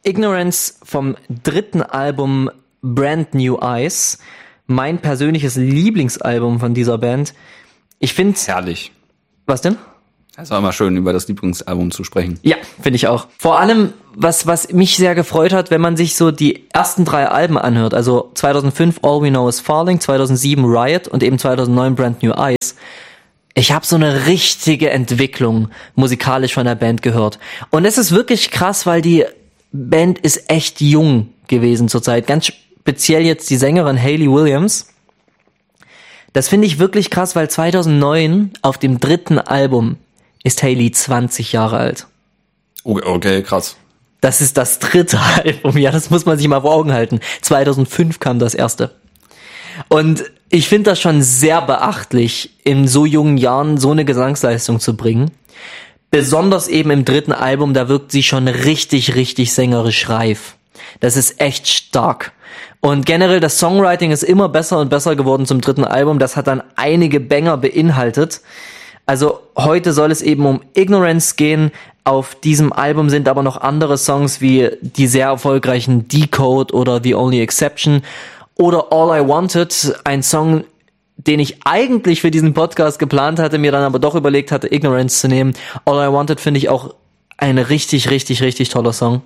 Ignorance vom dritten Album Brand New Eyes. Mein persönliches Lieblingsalbum von dieser Band. Ich finde... Herrlich. Was denn? Es war immer schön, über das Lieblingsalbum zu sprechen. Ja, finde ich auch. Vor allem, was mich sehr gefreut hat, wenn man sich so die ersten 3 Alben anhört, also 2005 All We Know Is Falling, 2007 Riot und eben 2009 Brand New Eyes. Ich habe so eine richtige Entwicklung musikalisch von der Band gehört. Und es ist wirklich krass, weil die Band ist echt jung gewesen zur Zeit. Ganz speziell jetzt die Sängerin Hayley Williams. Das finde ich wirklich krass, weil 2009 auf dem dritten Album ist Hayley 20 Jahre alt. Okay, krass. Das ist das dritte Album, ja, das muss man sich mal vor Augen halten. 2005 kam das erste. Und ich finde das schon sehr beachtlich, in so jungen Jahren so eine Gesangsleistung zu bringen. Besonders eben im dritten Album, da wirkt sie schon richtig, richtig sängerisch reif. Das ist echt stark. Und generell, das Songwriting ist immer besser und besser geworden zum dritten Album. Das hat dann einige Banger beinhaltet. Also heute soll es eben um Ignorance gehen. Auf diesem Album sind aber noch andere Songs wie die sehr erfolgreichen Decode oder The Only Exception oder All I Wanted, ein Song, den ich eigentlich für diesen Podcast geplant hatte, mir dann aber doch überlegt hatte, Ignorance zu nehmen. All I Wanted finde ich auch ein richtig, richtig, richtig toller Song.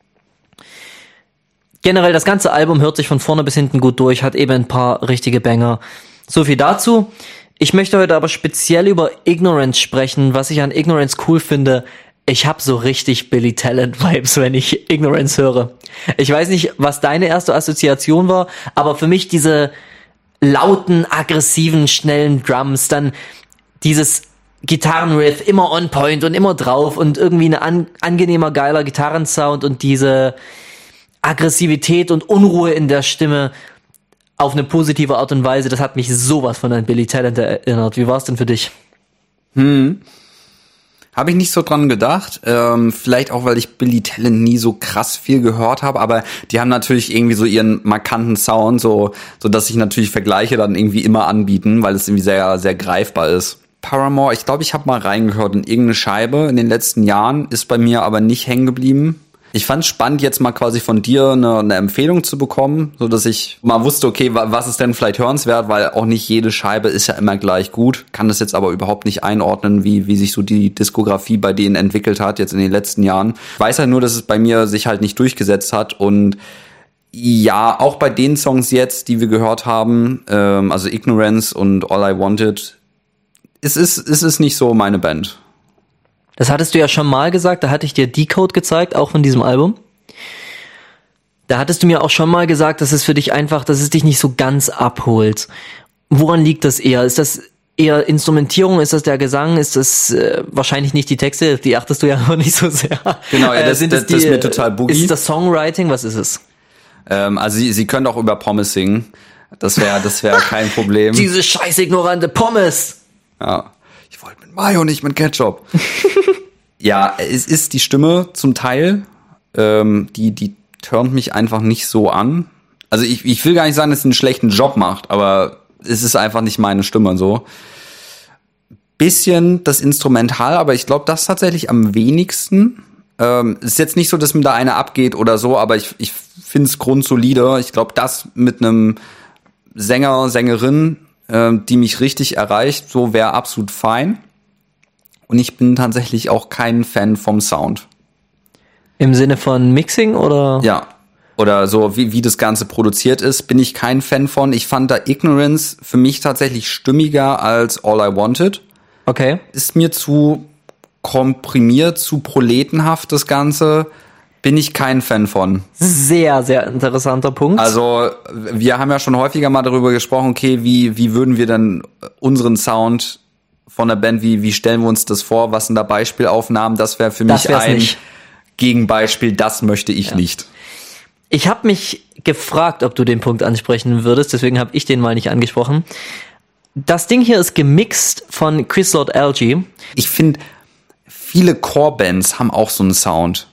Generell, das ganze Album hört sich von vorne bis hinten gut durch, hat eben ein paar richtige Banger. So viel dazu. Ich möchte heute aber speziell über Ignorance sprechen. Was ich an Ignorance cool finde, ich habe so richtig Billy Talent-Vibes, wenn ich Ignorance höre. Ich weiß nicht, was deine erste Assoziation war, aber für mich diese lauten, aggressiven, schnellen Drums, dann dieses Gitarrenriff immer on point und immer drauf und irgendwie ein angenehmer, geiler Gitarrensound und diese Aggressivität und Unruhe in der Stimme auf eine positive Art und Weise, das hat mich sowas von an Billy Talent erinnert. Wie war es denn für dich? Habe ich nicht so dran gedacht. Vielleicht auch, weil ich Billy Talent nie so krass viel gehört habe, aber die haben natürlich irgendwie so ihren markanten Sound, so dass sich natürlich Vergleiche dann irgendwie immer anbieten, weil es irgendwie sehr, sehr greifbar ist. Paramore, ich glaube, ich habe mal reingehört in irgendeine Scheibe in den letzten Jahren, ist bei mir aber nicht hängen geblieben. Ich fand es spannend, jetzt mal quasi von dir eine Empfehlung zu bekommen, so dass ich mal wusste, okay, was ist denn vielleicht hörenswert, weil auch nicht jede Scheibe ist ja immer gleich gut. Kann das jetzt aber überhaupt nicht einordnen, wie sich so die Diskografie bei denen entwickelt hat jetzt in den letzten Jahren. Ich weiß halt nur, dass es bei mir sich halt nicht durchgesetzt hat und ja, auch bei den Songs jetzt, die wir gehört haben, also Ignorance und All I Wanted, es ist nicht so meine Band. Das hattest du ja schon mal gesagt, da hatte ich dir Decode gezeigt, auch von diesem Album. Da hattest du mir auch schon mal gesagt, dass es für dich einfach, dass es dich nicht so ganz abholt. Woran liegt das eher? Ist das eher Instrumentierung? Ist das der Gesang? Ist das wahrscheinlich nicht die Texte? Die achtest du ja noch nicht so sehr. Genau, ja, das ist mir total boogie. Ist das Songwriting? Was ist es? Also sie können auch über Pommes singen. Das wäre kein Problem. Diese scheiß ignorante Pommes! Ja. Ich wollte mit Mayo, nicht mit Ketchup. Ja, es ist die Stimme zum Teil, die turnt mich einfach nicht so an. Also ich will gar nicht sagen, dass sie einen schlechten Job macht, aber es ist einfach nicht meine Stimme so. Bisschen das Instrumental, aber ich glaube, das tatsächlich am wenigsten. Ist jetzt nicht so, dass mir da eine abgeht oder so, aber ich finde es grundsolide. Ich glaube, das mit einem Sänger, Sängerin, die mich richtig erreicht, so wäre absolut fein. Und ich bin tatsächlich auch kein Fan vom Sound. Im Sinne von Mixing oder? Ja, oder so wie das Ganze produziert ist, bin ich kein Fan von. Ich fand da Ignorance für mich tatsächlich stimmiger als All I Wanted. Okay. Ist mir zu komprimiert, zu proletenhaft das Ganze. Bin ich kein Fan von. Sehr, sehr interessanter Punkt. Also wir haben ja schon häufiger mal darüber gesprochen, okay, wie würden wir denn unseren Sound von der Band, wie stellen wir uns das vor, was sind da Beispielaufnahmen, das wäre für mich ein nicht. Gegenbeispiel, das möchte ich nicht. Ich habe mich gefragt, ob du den Punkt ansprechen würdest, deswegen habe ich den mal nicht angesprochen. Das Ding hier ist gemixt von Chris Lord-Alge. Ich finde, viele Core-Bands haben auch so einen Sound.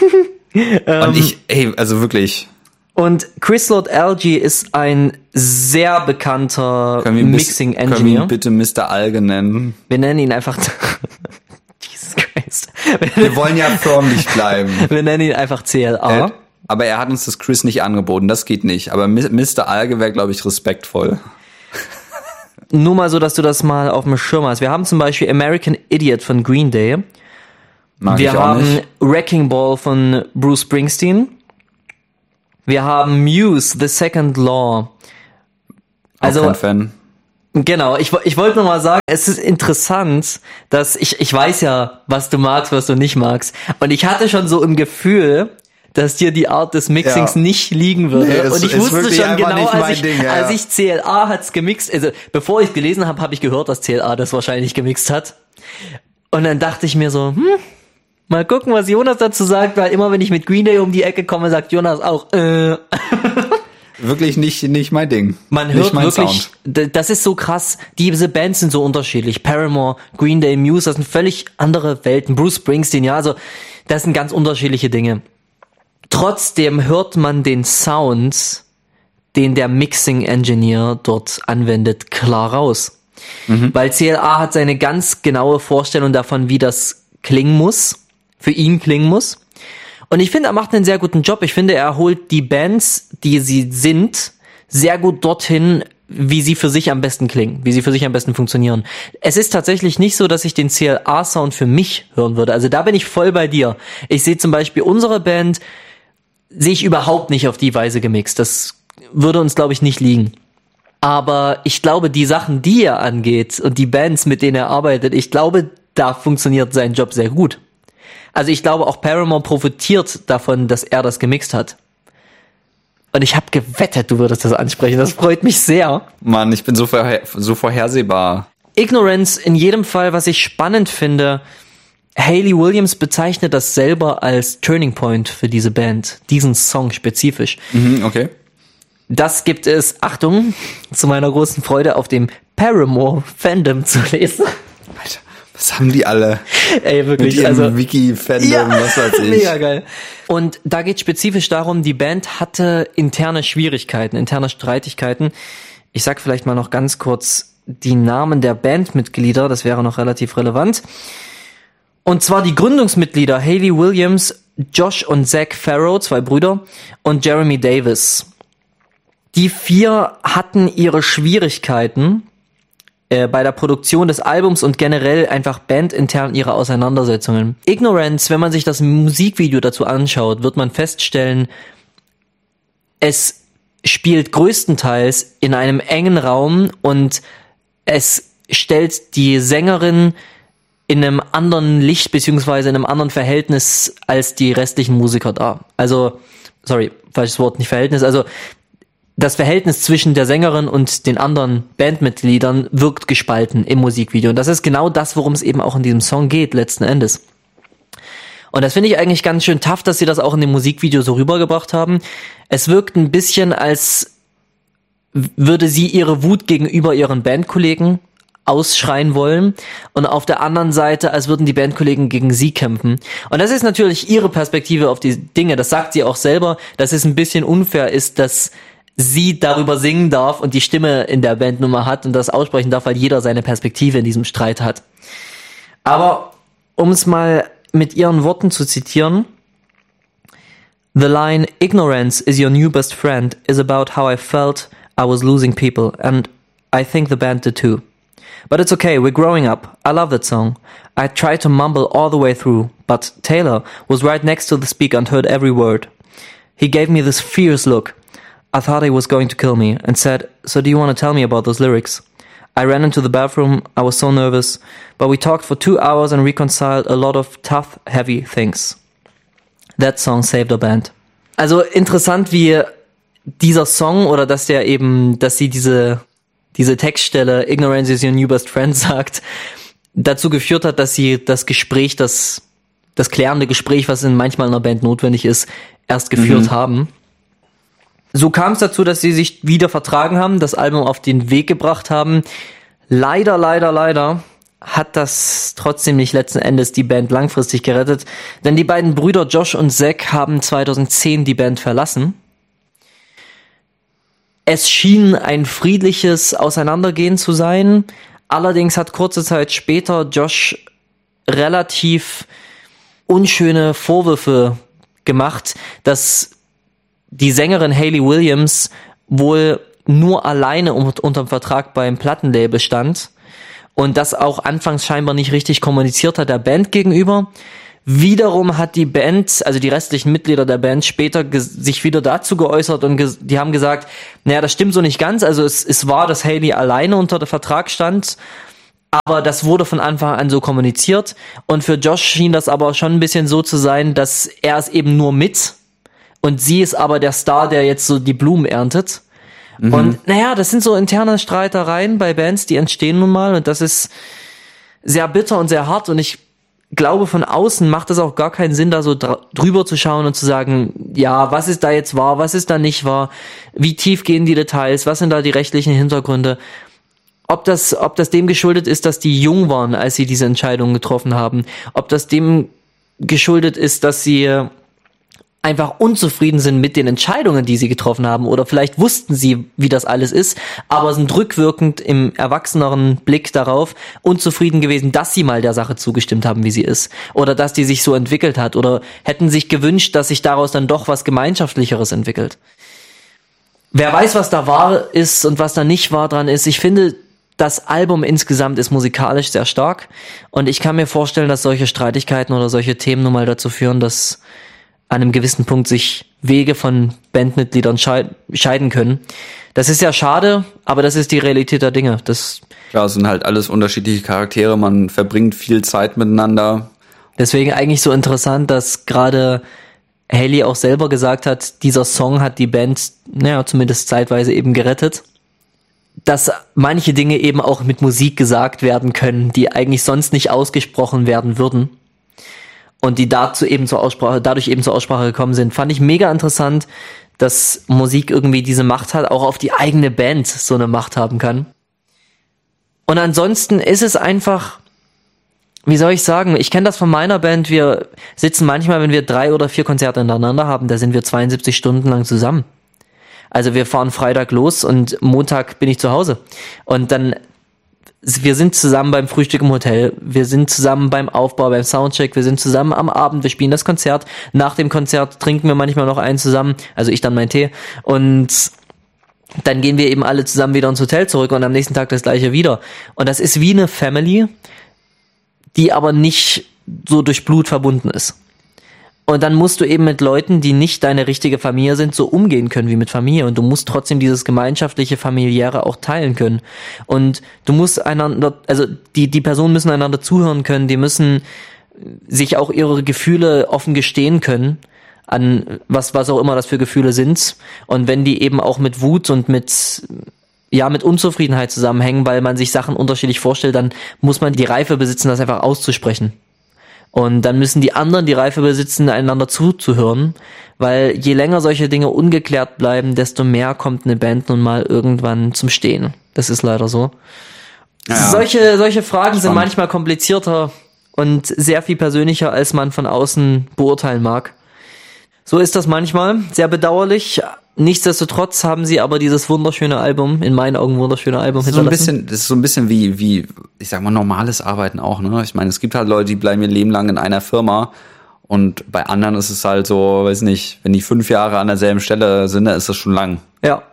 Und also wirklich. Und Chris Lord-Alge ist ein sehr bekannter Mixing-Engineer. Können wir ihn bitte Mr. Alge nennen? Wir nennen ihn einfach Jesus Christ. Wir wollen ja förmlich bleiben. Wir nennen ihn einfach CLA. aber er hat uns das Chris nicht angeboten, das geht nicht. Aber Mr. Alge wäre, glaube ich, respektvoll. Nur mal so, dass du das mal auf dem Schirm hast. Wir haben zum Beispiel American Idiot von Green Day. Wir haben Wrecking Ball von Bruce Springsteen. Wir haben Muse, The Second Law. Also, kein Fan. Genau, ich wollte nur mal sagen, es ist interessant, dass ich weiß ja, was du magst, was du nicht magst. Und ich hatte schon so im Gefühl, dass dir die Art des Mixings nicht liegen würde. Nee, und ich wusste schon genau, als ich CLA hat's gemixt, also bevor ich gelesen habe, habe ich gehört, dass CLA das wahrscheinlich gemixt hat. Und dann dachte ich mir so, mal gucken, was Jonas dazu sagt, weil immer wenn ich mit Green Day um die Ecke komme, sagt Jonas auch, Wirklich nicht mein Ding. Man hört wirklich, Sound. Das ist so krass, diese Bands sind so unterschiedlich. Paramore, Green Day, Muse, das sind völlig andere Welten. Bruce Springsteen, ja, also das sind ganz unterschiedliche Dinge. Trotzdem hört man den Sound, den der Mixing Engineer dort anwendet, klar raus. Weil CLA hat seine ganz genaue Vorstellung davon, wie das klingen muss, für ihn klingen muss. Und ich finde, er macht einen sehr guten Job. Ich finde, er holt die Bands, die sie sind, sehr gut dorthin, wie sie für sich am besten klingen, wie sie für sich am besten funktionieren. Es ist tatsächlich nicht so, dass ich den CLA-Sound für mich hören würde. Also da bin ich voll bei dir. Ich sehe zum Beispiel unsere Band, sehe ich überhaupt nicht auf die Weise gemixt. Das würde uns, glaube ich, nicht liegen. Aber ich glaube, die Sachen, die er angeht und die Bands, mit denen er arbeitet, ich glaube, da funktioniert sein Job sehr gut. Also ich glaube, auch Paramore profitiert davon, dass er das gemixt hat. Und ich habe gewettet, du würdest das ansprechen. Das freut mich sehr. Mann, ich bin so vorhersehbar. Ignorance in jedem Fall, was ich spannend finde, Hayley Williams bezeichnet das selber als Turning Point für diese Band. Diesen Song spezifisch. Okay. Das gibt es, Achtung, zu meiner großen Freude auf dem Paramore Fandom zu lesen. Alter, was haben die alle? Ey, wirklich. Mit ihrem Wiki-Fandom, was weiß ich. Mega geil. Und da geht spezifisch darum, die Band hatte interne Schwierigkeiten, interne Streitigkeiten. Ich sag vielleicht mal noch ganz kurz die Namen der Bandmitglieder, das wäre noch relativ relevant. Und zwar die Gründungsmitglieder Hayley Williams, Josh und Zach Farrow, 2 Brüder, und Jeremy Davis. Die 4 hatten ihre Schwierigkeiten bei der Produktion des Albums und generell einfach bandintern ihre Auseinandersetzungen. Ignorance, wenn man sich das Musikvideo dazu anschaut, wird man feststellen, es spielt größtenteils in einem engen Raum und es stellt die Sängerin in einem anderen Licht beziehungsweise in einem anderen Verhältnis als die restlichen Musiker dar. Also, sorry, falsches Wort, nicht Verhältnis, also das Verhältnis zwischen der Sängerin und den anderen Bandmitgliedern wirkt gespalten im Musikvideo. Und das ist genau das, worum es eben auch in diesem Song geht, letzten Endes. Und das finde ich eigentlich ganz schön tough, dass sie das auch in dem Musikvideo so rübergebracht haben. Es wirkt ein bisschen, als würde sie ihre Wut gegenüber ihren Bandkollegen ausschreien wollen und auf der anderen Seite, als würden die Bandkollegen gegen sie kämpfen. Und das ist natürlich ihre Perspektive auf die Dinge. Das sagt sie auch selber, dass es ein bisschen unfair ist, dass sie darüber singen darf und die Stimme in der Bandnummer hat und das aussprechen darf, weil jeder seine Perspektive in diesem Streit hat. Aber um es mal mit ihren Worten zu zitieren, the line "Ignorance is your new best friend" is about how I felt I was losing people, and I think the band did too. But it's okay, we're growing up. I love that song. I tried to mumble all the way through, but Taylor was right next to the speaker and heard every word. He gave me this fierce look. I thought he was going to kill me and said, "So do you want to tell me about those lyrics?" I ran into the bathroom, I was so nervous, but we talked for 2 hours and reconciled a lot of tough, heavy things. That song saved our band. Also interessant, wie dieser Song oder dass sie diese Textstelle "Ignorance is your new best friend" sagt, dazu geführt hat, dass sie das Gespräch, das klärende Gespräch, was manchmal in einer Band notwendig ist, erst geführt haben. So kam es dazu, dass sie sich wieder vertragen haben, das Album auf den Weg gebracht haben. Leider hat das trotzdem nicht letzten Endes die Band langfristig gerettet, denn die beiden Brüder Josh und Zach haben 2010 die Band verlassen. Es schien ein friedliches Auseinandergehen zu sein, allerdings hat kurze Zeit später Josh relativ unschöne Vorwürfe gemacht, dass die Sängerin Hayley Williams wohl nur alleine unterm Vertrag beim Plattenlabel stand und das auch anfangs scheinbar nicht richtig kommuniziert hat der Band gegenüber. Wiederum hat die Band, also die restlichen Mitglieder der Band, später sich wieder dazu geäußert und die haben gesagt, naja, das stimmt so nicht ganz, also es war, dass Hayley alleine unter der Vertrag stand, aber das wurde von Anfang an so kommuniziert und für Josh schien das aber schon ein bisschen so zu sein, dass er es eben nur mit und sie ist aber der Star, der jetzt so die Blumen erntet. Und naja, das sind so interne Streitereien bei Bands, die entstehen nun mal und das ist sehr bitter und sehr hart und ich glaube, von außen macht es auch gar keinen Sinn, da so drüber zu schauen und zu sagen, ja, was ist da jetzt wahr, was ist da nicht wahr, wie tief gehen die Details, was sind da die rechtlichen Hintergründe, ob das dem geschuldet ist, dass die jung waren, als sie diese Entscheidung getroffen haben, ob das dem geschuldet ist, dass sie einfach unzufrieden sind mit den Entscheidungen, die sie getroffen haben oder vielleicht wussten sie, wie das alles ist, aber sind rückwirkend im erwachseneren Blick darauf unzufrieden gewesen, dass sie mal der Sache zugestimmt haben, wie sie ist oder dass die sich so entwickelt hat oder hätten sich gewünscht, dass sich daraus dann doch was Gemeinschaftlicheres entwickelt. Wer weiß, was da wahr ist und was da nicht wahr dran ist. Ich finde, das Album insgesamt ist musikalisch sehr stark und ich kann mir vorstellen, dass solche Streitigkeiten oder solche Themen nun mal dazu führen, dass an einem gewissen Punkt sich Wege von Bandmitgliedern scheiden können. Das ist ja schade, aber das ist die Realität der Dinge. Klar, es sind halt alles unterschiedliche Charaktere, man verbringt viel Zeit miteinander. Deswegen eigentlich so interessant, dass gerade Hayley auch selber gesagt hat, dieser Song hat die Band, naja, zumindest zeitweise eben gerettet. Dass manche Dinge eben auch mit Musik gesagt werden können, die eigentlich sonst nicht ausgesprochen werden würden. Und die dadurch eben zur Aussprache gekommen sind. Fand ich mega interessant, dass Musik irgendwie diese Macht hat, auch auf die eigene Band so eine Macht haben kann. Und ansonsten ist es einfach, wie soll ich sagen, ich kenne das von meiner Band, wir sitzen manchmal, wenn wir 3 oder 4 Konzerte hintereinander haben, da sind wir 72 Stunden lang zusammen. Also wir fahren Freitag los und Montag bin ich zu Hause. Und dann wir sind zusammen beim Frühstück im Hotel, wir sind zusammen beim Aufbau, beim Soundcheck, wir sind zusammen am Abend, wir spielen das Konzert, nach dem Konzert trinken wir manchmal noch einen zusammen, also ich dann meinen Tee und dann gehen wir eben alle zusammen wieder ins Hotel zurück und am nächsten Tag das gleiche wieder. Und das ist wie eine Family, die aber nicht so durch Blut verbunden ist. Und dann musst du eben mit Leuten, die nicht deine richtige Familie sind, so umgehen können wie mit Familie. Und du musst trotzdem dieses gemeinschaftliche, familiäre auch teilen können. Und du musst einander, also die Personen müssen einander zuhören können, die müssen sich auch ihre Gefühle offen gestehen können, an was auch immer das für Gefühle sind. Und wenn die eben auch mit Wut und mit Unzufriedenheit zusammenhängen, weil man sich Sachen unterschiedlich vorstellt, dann muss man die Reife besitzen, das einfach auszusprechen. Und dann müssen die anderen die Reife besitzen, einander zuzuhören, weil je länger solche Dinge ungeklärt bleiben, desto mehr kommt eine Band nun mal irgendwann zum Stehen. Das ist leider so. Ja, solche Fragen sind manchmal komplizierter und sehr viel persönlicher, als man von außen beurteilen mag. So ist das manchmal, sehr bedauerlich. Nichtsdestotrotz haben sie aber dieses wunderschöne Album, in meinen Augen wunderschöne Album hinterlassen. Das ist so ein bisschen wie, ich sag mal, normales Arbeiten auch, ne? Ich meine, es gibt halt Leute, die bleiben ihr Leben lang in einer Firma und bei anderen ist es halt so, weiß nicht, wenn die 5 Jahre an derselben Stelle sind, dann ist das schon lang. Ja.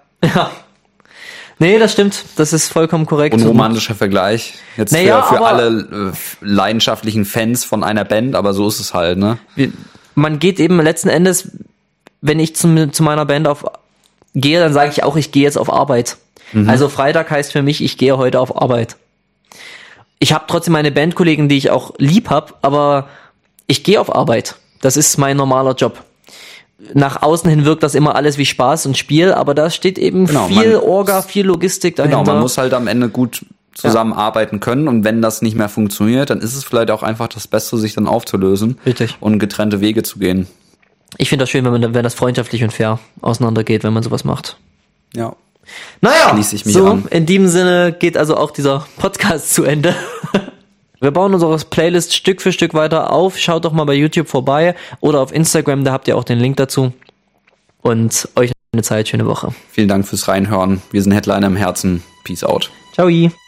Nee, das stimmt. Das ist vollkommen korrekt. Unromantischer Vergleich. Jetzt für alle leidenschaftlichen Fans von einer Band, aber so ist es halt, ne? Man geht eben letzten Endes, wenn ich zu meiner Band gehe, dann sage ich auch, ich gehe jetzt auf Arbeit. Mhm. Also Freitag heißt für mich, ich gehe heute auf Arbeit. Ich habe trotzdem meine Bandkollegen, die ich auch lieb hab, aber ich gehe auf Arbeit. Das ist mein normaler Job. Nach außen hin wirkt das immer alles wie Spaß und Spiel, aber da steht eben viel Orga, viel Logistik dahinter. Genau, man muss halt am Ende gut zusammenarbeiten können und wenn das nicht mehr funktioniert, dann ist es vielleicht auch einfach das Beste, sich dann aufzulösen. Richtig. Und getrennte Wege zu gehen. Ich finde das schön, wenn das freundschaftlich und fair auseinandergeht, wenn man sowas macht. Ja. Naja, schließe ich mich an. In diesem Sinne geht also auch dieser Podcast zu Ende. Wir bauen unsere Playlist Stück für Stück weiter auf. Schaut doch mal bei YouTube vorbei oder auf Instagram, da habt ihr auch den Link dazu. Und euch eine Zeit, schöne Woche. Vielen Dank fürs Reinhören. Wir sind Headliner im Herzen. Peace out. Ciao.